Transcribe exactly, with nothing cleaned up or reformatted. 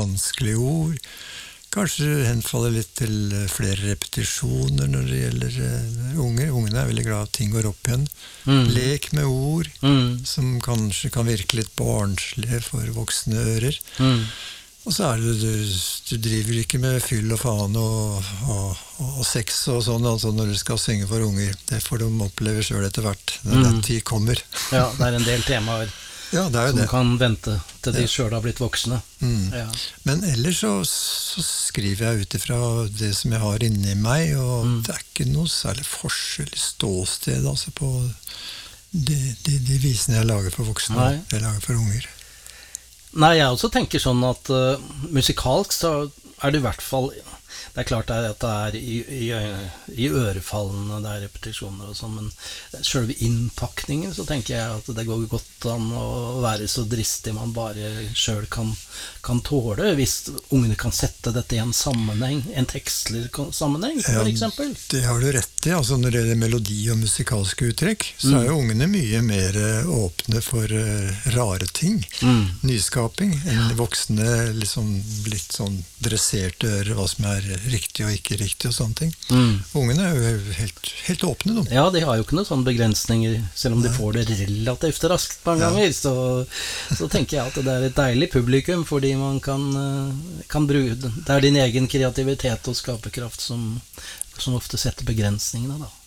vanskelige ord. Kanskje henfaller litt til flere repetisjoner når det gjelder uh, unger. Ungene er veldig glad at ting går opp igjen. Mm. Lek med ord, mm. som kanskje kan virke litt barnslige for voksne ører. Mm. Og så er det, du, du driver ikke med fyll og faen og, og, og sex og sånn, altså når du skal synge for unger. Det får de oppleve selv etter hvert, når mm. den tid kommer. Ja, det er en del temaer ja, det er jo som det. Kan vente til de ja. selv har blitt voksne. Mm. Ja. Men ellers så, så skriver jeg utifra det som jeg har inni meg, og mm. det er ikke noe særlig forskjell i ståsted altså på de, de, de visene jeg lager for voksne, Nei. Jeg lager for unger. Nei, jeg også tenker sånn at uh, musikalsk så er det i hvert fall, det er klart at det er i, i, i ørefallene, det er repetisjoner og sånn, men selve innpakningen så tenker jeg at det går godt an å være så dristig man bare selv kan, kan tåle, hvis ungene kan sette dette i en sammenheng, en tekstlig sammenheng, for ja, eksempel. Det har du rett i, altså når det gjelder melodi og musikalske uttrykk, så er jo ungene mye mer åpne for uh, rare ting, mm. nyskaping, enn voksne liksom litt sånn dresserte ører, hva som er riktig og ikke riktig og sånne ting. Mm. Ungene er jo helt, helt åpne, de. Ja, de har jo ikke noen sånne begrensninger, selv om de får det relativt raskt mange ja. ganger, så, så tenker jeg at det er et deilig publikum, fordi man kan, kan bruke, det er din egen kreativitet og skaperkraft som, som ofte setter begrensningene da.